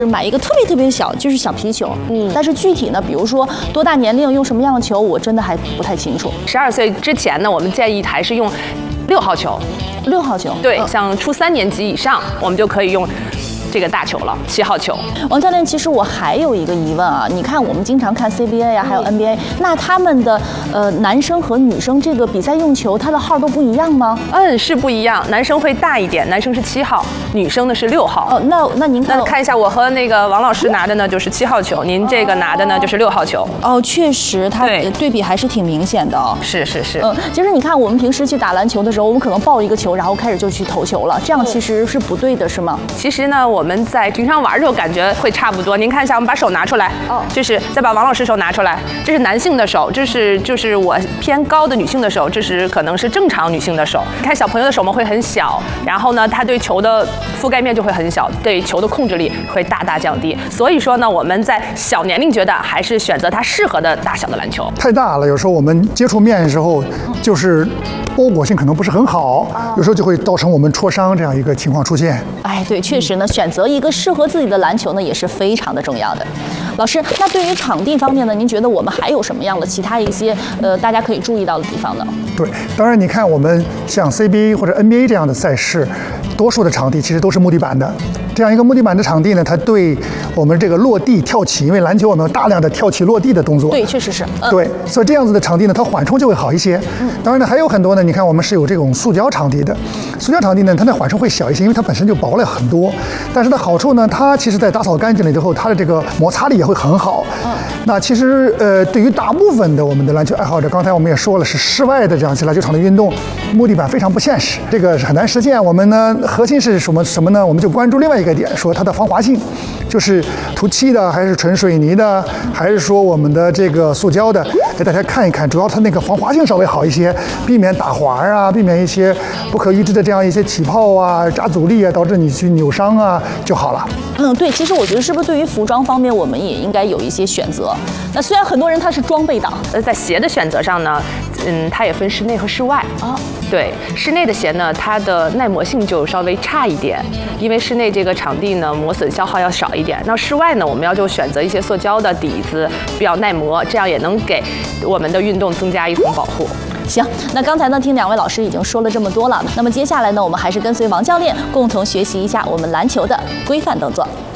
买一个特别小，就是小皮球。但是具体呢，比如说多大年龄用什么样的球，我真的还不太清楚。 12岁之前呢，我们建议还是用6号球。 6号球。 对，像初3年级以上，我们就可以用这个大球了，7号球。 王教练，其实我还有一个疑问啊，你看我们经常看 CBA 呀，还有 NBA，那他们的男生和女生这个比赛用球，它的号都不一样吗？ 是不一样，男生会大一点，男生是7号，女生呢是6号。 那您看一下，我和那个王老师拿的呢就是7号球，您这个拿的呢就是6号球。 确实，它对比还是挺明显的哦。 是。 其实你看，我们平时去打篮球的时候，我们可能抱一个球，然后开始就去投球了，这样其实是不对的，是吗？ 其实呢，我们在平常玩的时候感觉会差不多。您看一下，我们把手拿出来，就是再把王老师手拿出来，这是男性的手，就是我偏高的女性的手，这是可能是正常女性的手。你看小朋友的手嘛会很小，然后呢，他对球的覆盖面就会很小，对球的控制力会大大降低。所以说呢，我们在小年龄阶段还是选择它适合的大小的篮球。 太大了，有时候我们接触面的时候，就是包裹性可能不是很好，有时候就会造成我们戳伤这样一个情况出现。 对，确实呢，选择一个适合自己的篮球呢，也是非常的重要的。老师，那对于场地方面呢，您觉得我们还有什么样的其他一些大家可以注意到的地方呢？ 对，当然你看我们像 CBA 或者 NBA 这样的赛事，多数的场地其实都是木地板的。这样一个木地板的场地呢，它对我们这个落地跳起，因为篮球我们有大量的跳起落地的动作。 对，确实是。 对，所以这样子的场地呢，它缓冲就会好一些。当然呢，还有很多呢，你看我们是有这种塑胶场地的，塑胶场地呢，它的缓冲会小一些，因为它本身就薄了很多。但是它好处呢，它其实在打扫干净了之后，它的这个摩擦力也会很好。那其实对于大部分的我们的篮球爱好者，刚才我们也说了，是室外的这样篮球场的运动，木地板非常不现实，这个是很难实现。我们呢，核心是什么呢？我们就关注另外一个点，说它的防滑性，就是涂漆的还是纯水泥的，还是说我们的这个塑胶的？给大家看一看，主要它那个防滑性稍微好一些，避免打滑啊，避免一些不可预知的这样一些起泡啊、加阻力啊，导致你去扭伤啊就好了。 对，其实我觉得是不是对于服装方面，我们也应该有一些选择？那虽然很多人他是装备党， 在鞋的选择上呢，它也分室内和室外啊。对，室内的鞋呢，它的耐磨性就稍微差一点，因为室内这个场地呢，磨损消耗要少一点。那室外呢，我们就选择一些塑胶的底子，比较耐磨，这样也能给我们的运动增加一层保护。 行，那刚才呢，听2位老师已经说了这么多了，那么接下来呢，我们还是跟随王教练共同学习一下我们篮球的规范动作。